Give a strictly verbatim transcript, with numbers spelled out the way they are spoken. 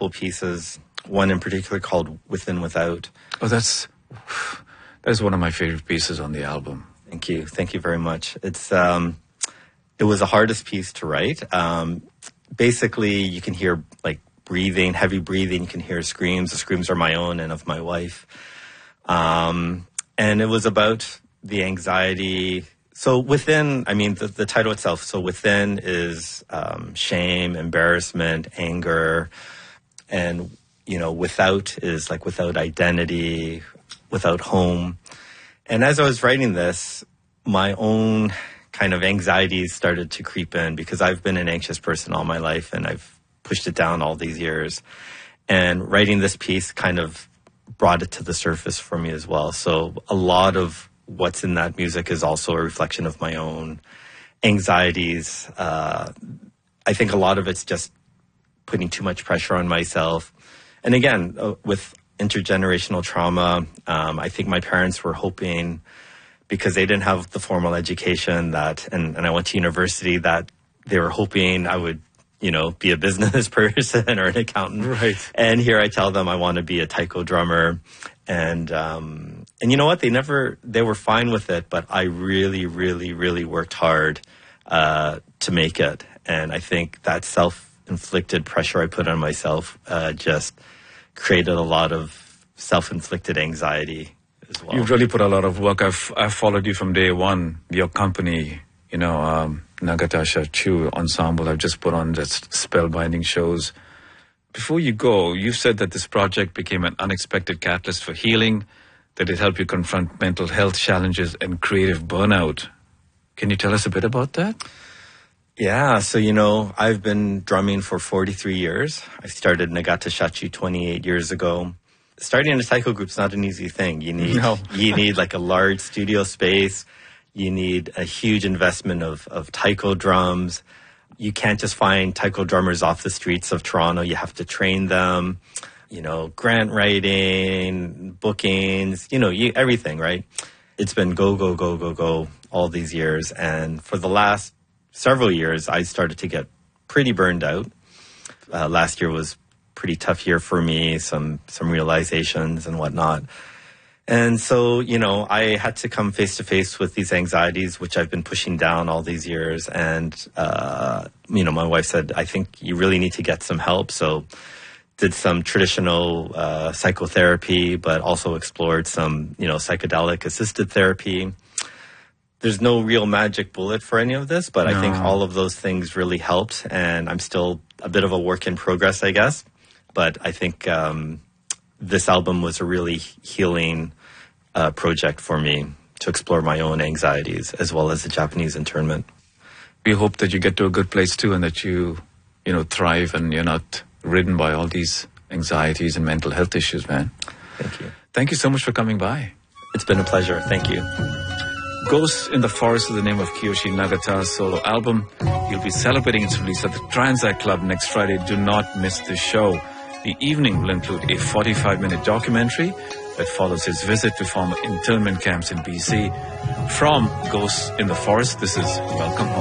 couple pieces, one in particular called Within Without. Oh, that's that's one of my favorite pieces on the album. Thank you. Thank you very much. It's um, it was the hardest piece to write. Um, basically, you can hear like breathing, heavy breathing. You can hear screams. The screams are my own and of my wife. Um, and it was about the anxiety. So within, I mean, the, the title itself, so within is um, shame, embarrassment, anger, and, you know, without is like without identity, without home. And as I was writing this, my own kind of anxieties started to creep in because I've been an anxious person all my life and I've pushed it down all these years. And writing this piece kind of brought it to the surface for me as well. So a lot of what's in that music is also a reflection of my own anxieties. Uh, I think a lot of it's just putting too much pressure on myself. And again, uh, with intergenerational trauma, um, I think my parents were hoping, because they didn't have the formal education that, and, and I went to university, that they were hoping I would, you know, be a business person or an accountant. Right. And here I tell them I want to be a taiko drummer. And, um, and you know what? They never, they were fine with it, but I really, really, really worked hard, uh, to make it. And I think that self-inflicted pressure I put on myself, uh, just created a lot of self-inflicted anxiety as well. You've really put a lot of work. I've, I've followed you from day one, your company, you know, um, Nagata Shachu Ensemble. I've just put on just spellbinding shows. Before you go, you said that this project became an unexpected catalyst for healing, that it helped you confront mental health challenges and creative burnout. Can you tell us a bit about that? Yeah, so, you know, I've been drumming for forty-three years. I started Nagata Shachu twenty-eight years ago. Starting a taiko group's not an easy thing. You need, no. you need like a large studio space. You need a huge investment of, of taiko drums. You can't just find taiko drummers off the streets of Toronto. You have to train them, you know, grant writing, bookings, you know, you, everything, right? It's been go, go, go, go, go all these years. And for the last several years, I started to get pretty burned out. Uh, last year was pretty tough year for me, some, some realizations and whatnot. And so, you know, I had to come face to face with these anxieties, which I've been pushing down all these years. And, uh, you know, my wife said, I think you really need to get some help. So did some traditional uh, psychotherapy, but also explored some, you know, psychedelic assisted therapy. There's no real magic bullet for any of this, but no. I think all of those things really helped. And I'm still a bit of a work in progress, I guess. But I think um, this album was a really healing uh, project for me to explore my own anxieties as well as the Japanese internment. We hope that you get to a good place too, and that you, you know, thrive and you're not ridden by all these anxieties and mental health issues, man. Thank you. Thank you so much for coming by. It's been a pleasure. Thank you. Ghosts in the Forest is the name of Kiyoshi Nagata's solo album. He'll be celebrating its release at the Transact Club next Friday. Do not miss the show. The evening will include a forty-five minute documentary that follows his visit to former internment camps in B C. From Ghosts in the Forest, this is Welcome Home.